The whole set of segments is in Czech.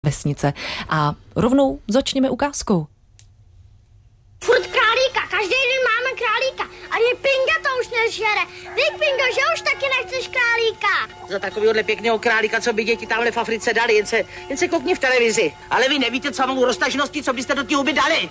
vesnice. A rovnou začněme ukázkou. Furt králíka, každý den máme králíka. Ani Pinga to už nežere. Vík, Pingo, že už taky nechceš králíka? Za takovýhle pěkného králíka, co by děti tamhle v Africe dali, jen se koukni v televizi. Ale vy nevíte samou roztažnosti, co byste do té huby dali.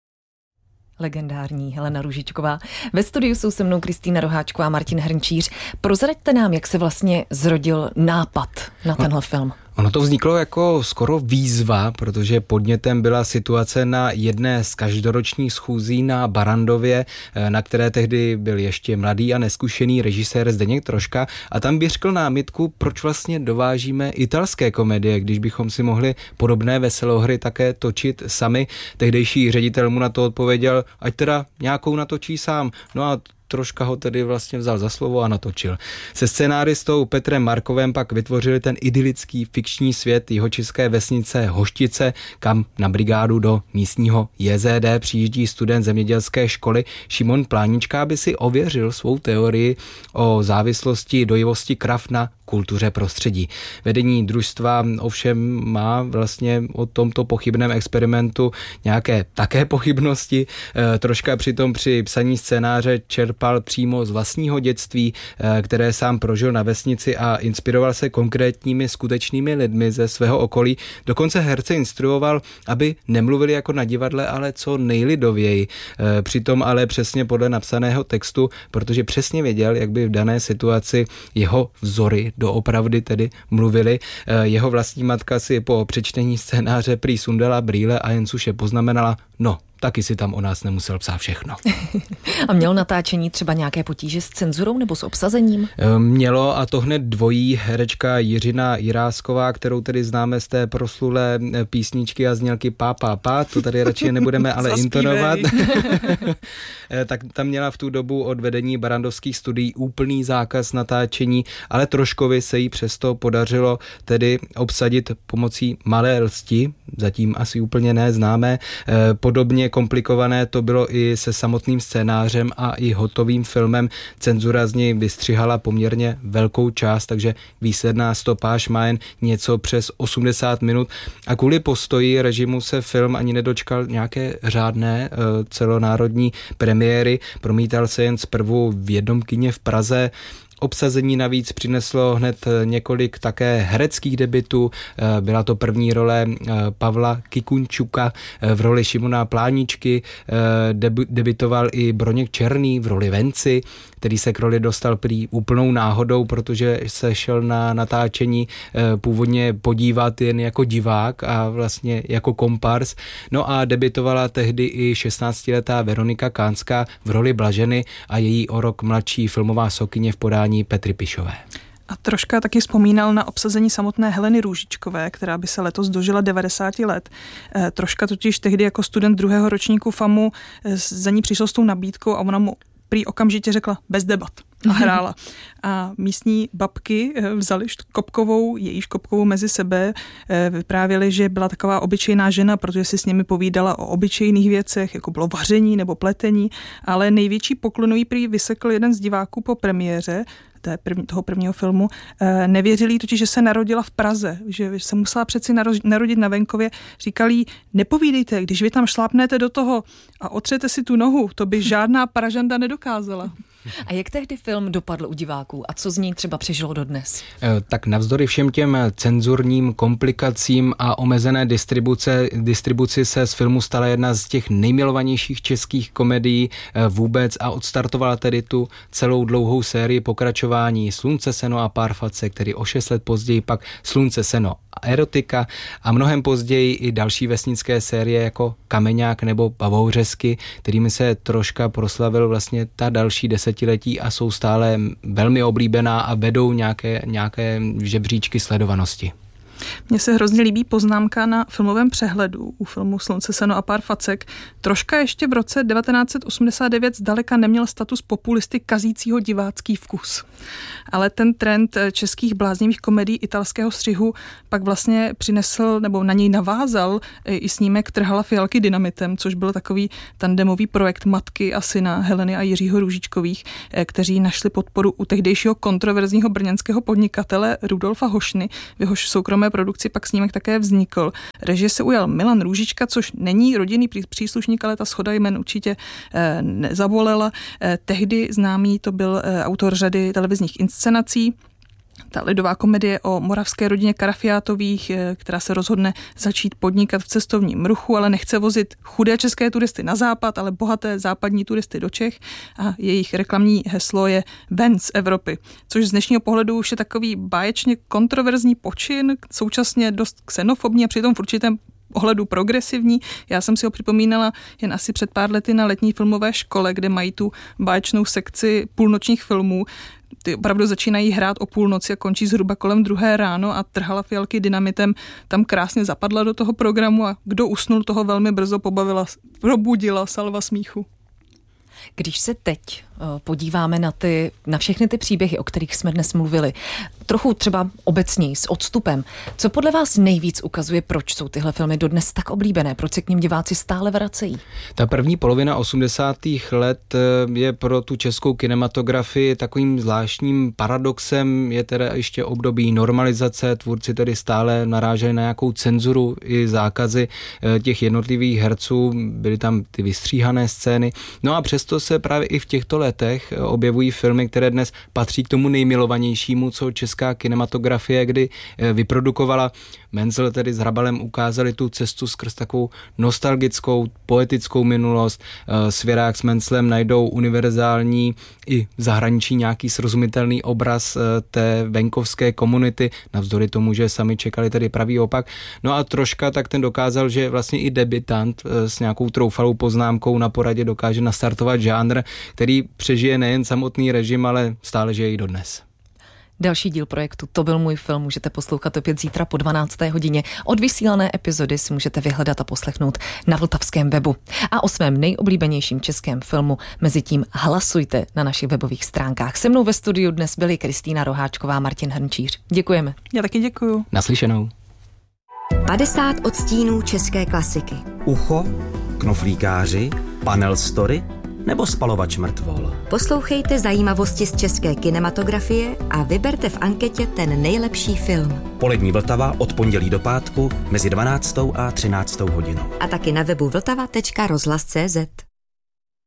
Legendární Helena Růžičková. Ve studiu jsou se mnou Kristýna Roháčková a Martin Hrnčíř. Prozraďte nám, jak se vlastně zrodil nápad na tenhle film. Ono to vzniklo jako skoro výzva, protože podnětem byla situace na jedné z každoročních schůzí na Barrandově, na které tehdy byl ještě mladý a neskušený režisér Zdeněk Troška, a tam vyřkl námitku, proč vlastně dovážíme italské komedie, když bychom si mohli podobné veselohry také točit sami. Tehdejší ředitel mu na to odpověděl, ať teda nějakou natočí sám. No a Troška ho tedy vlastně vzal za slovo a natočil. Se scenáristou Petrem Markovem pak vytvořili ten idylický fikční svět jihočeské vesnice Hoštice, kam na brigádu do místního JZD přijíždí student zemědělské školy Šimon Plánička, aby si ověřil svou teorii o závislosti dojivosti krav na kultuře prostředí. Vedení družstva ovšem má vlastně o tomto pochybném experimentu nějaké také pochybnosti. Troška přitom při psaní scénáře čerpal přímo z vlastního dětství, které sám prožil na vesnici, a inspiroval se konkrétními skutečnými lidmi ze svého okolí. Dokonce herce instruoval, aby nemluvili jako na divadle, ale co nejlidověji. Přitom ale přesně podle napsaného textu, protože přesně věděl, jak by v dané situaci jeho vzory doopravdy tedy mluvili. Jeho vlastní matka si po přečtení scénáře prý sundala brýle a jen suše poznamenala, no, taky si tam o nás nemusel psát všechno. A mělo natáčení třeba nějaké potíže s cenzurou nebo s obsazením? Mělo, a to hned dvojí. Herečka Jiřina Jirásková, kterou tedy známe z té proslulé písničky a znělky pá, to tady radši nebudeme ale intonovat. Tak tam měla v tu dobu od vedení barrandovských studií úplný zákaz natáčení, ale Troškovi se jí přesto podařilo tedy obsadit pomocí malé lsti, zatím asi úplně neznámé. Podobně komplikované to bylo i se samotným scénářem a i hotovým filmem. Cenzura z něj vystřihala poměrně velkou část, takže výsledná stopáž má jen něco přes 80 minut a kvůli postoji režimu se film ani nedočkal nějaké řádné celonárodní premiéry. Promítal se jen zprvu v jednom kině v Praze. Obsazení navíc přineslo hned několik také hereckých debutů. Byla to první role Pavla Kikunčuka v roli Šimona Pláničky. Debutoval i Broněk Černý v roli Venci, který se k roli dostal prý úplnou náhodou, protože se šel na natáčení původně podívat jen jako divák a vlastně jako kompars. No a debutovala tehdy i 16letá Veronika Kánská v roli Blaženy a její o rok mladší filmová sokyně v podání Petry Pišové. A Troška taky vzpomínal na obsazení samotné Heleny Růžičkové, která by se letos dožila 90 let. Troška totiž tehdy jako student druhého ročníku FAMu za ní přišel s tou nabídkou a ona mu prý okamžitě řekla bez debat a hrála. A místní babky vzali její Škopkovou mezi sebe, vyprávěli, že byla taková obyčejná žena, protože si s nimi povídala o obyčejných věcech, jako bylo vaření nebo pletení, ale největší poklonový prý vysekl jeden z diváků po premiéře toho prvního filmu. Nevěřili jí totiž, že se narodila v Praze, že se musela přeci narodit na venkově. Říkali jí, nepovídejte, když vy tam šlápnete do toho a otřete si tu nohu, to by žádná Pražanda nedokázala. A jak tehdy film dopadl u diváků a co z něj třeba přežilo dodnes? Tak navzdory všem těm cenzurním komplikacím a omezené distribuci se z filmu stala jedna z těch nejmilovanějších českých komedií vůbec a odstartovala tedy tu celou dlouhou sérii pokračování Slunce, seno a pár facek, který o 6 let později pak Slunce, seno a erotika a mnohem později i další vesnické série jako Kameňák nebo Pavouřesky, kterými se Troška proslavil vlastně ta další desetiletí a jsou stále velmi oblíbená a vedou nějaké žebříčky sledovanosti. Mně se hrozně líbí poznámka na filmovém přehledu u filmu Slunce, seno a pár facek. Troška ještě v roce 1989 zdaleka neměl status populisty kazícího divácký vkus. Ale ten trend českých bláznivých komedií italského střihu pak vlastně přinesl, nebo na něj navázal i snímek Trhala fialky dynamitem, což byl takový tandemový projekt matky a syna Heleny a Jiřího Růžičkových, kteří našli podporu u tehdejšího kontroverzního brněnského podnikatele Rudolfa Hošny, v jehož soukromé produkci pak snímek také vznikl. Režie se ujal Milan Růžička, což není rodinný příslušník, ale ta shoda jmen určitě nezabolela. Tehdy známý to byl autor řady televizních inscenací. Ta lidová komedie o moravské rodině Karafiátových, která se rozhodne začít podnikat v cestovním ruchu, ale nechce vozit chudé české turisty na západ, ale bohaté západní turisty do Čech a jejich reklamní heslo je ven z Evropy, což z dnešního pohledu už je takový báječně kontroverzní počin, současně dost xenofobní a přitom v určitém ohledu progresivní. Já jsem si ho připomínala jen asi před pár lety na letní filmové škole, kde mají tu báječnou sekci půlnočních filmů. Ty opravdu začínají hrát o půlnoci a končí zhruba kolem 2 ráno a Trhala fialky dynamitem tam krásně zapadla do toho programu a kdo usnul, toho velmi brzo probudila salva smíchu. Když se teď podíváme na všechny ty příběhy, o kterých jsme dnes mluvili, trochu třeba obecněji, s odstupem, co podle vás nejvíc ukazuje, proč jsou tyhle filmy dodnes tak oblíbené, proč se k nim diváci stále vracejí? Ta první polovina 80. let je pro tu českou kinematografii takovým zvláštním paradoxem, je teda ještě období normalizace, tvůrci tedy stále naráželi na nějakou cenzuru i zákazy těch jednotlivých herců, byly tam ty vystříhané scény, no a přesto se právě i v těchto letech objevují filmy, které dnes patří k tomu nejmilovanějšímu, co česká kinematografie kdy vyprodukovala. Menzel tedy s Hrabalem ukázali tu cestu skrz takovou nostalgickou, poetickou minulost. Svěrák s Menclem najdou univerzální i v zahraničí nějaký srozumitelný obraz té venkovské komunity, navzdory tomu, že sami čekali tedy pravý opak. No a Troška tak ten dokázal, že vlastně i debutant s nějakou troufalou poznámkou na poradě dokáže nastartovat žánr, který přežije nejen samotný režim, ale stále žije i dodnes. Další díl projektu To byl můj film můžete poslouchat opět zítra po 12. hodině. Odvysílané epizody si můžete vyhledat a poslechnout na vltavském webu. A o svém nejoblíbenějším českém filmu mezitím hlasujte na našich webových stránkách. Se mnou ve studiu dnes byli Kristýna Roháčková a Martin Hrnčíř. Děkujeme. Já taky děkuju. Naslyšenou. 50 odstínů české klasiky. Ucho, knoflíkáři, panel story nebo spalovač mrtvol. Poslouchejte zajímavosti z české kinematografie a vyberte v anketě ten nejlepší film. Polední Vltava od pondělí do pátku mezi 12. a 13. hodinou. A taky na webu vltava.rozhlas.cz.